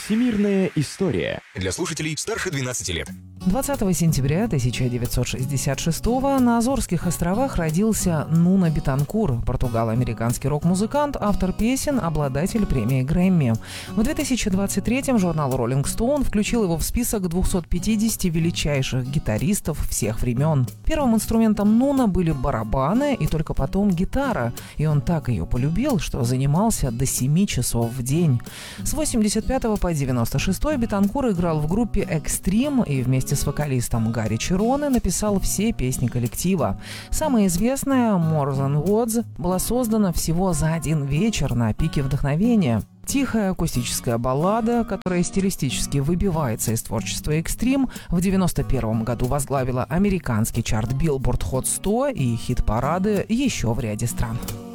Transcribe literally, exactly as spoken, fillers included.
Всемирная история. Для слушателей старше двенадцати лет. двадцатого сентября тысяча девятьсот шестьдесят шестого на Азорских островах родился Нуно Бетанкур, португало-американский рок-музыкант, автор песен, обладатель премии Грэмми. В две тысячи двадцать третьем журнал Rolling Stone включил его в список двухсот пятидесяти величайших гитаристов всех времен. Первым инструментом Нуно были барабаны и только потом гитара, и он так ее полюбил, что занимался до семи часов в день. С восемьдесят пятого по девяносто шестой Бетанкур играл в группе Extreme и вместе с вокалистом Гарри Чироне написал все песни коллектива. Самая известная «More Than Words» была создана всего за один вечер на пике вдохновения. Тихая акустическая баллада, которая стилистически выбивается из творчества Extreme, в девяносто первом году возглавила американский чарт Billboard Hot сто и хит-парады еще в ряде стран.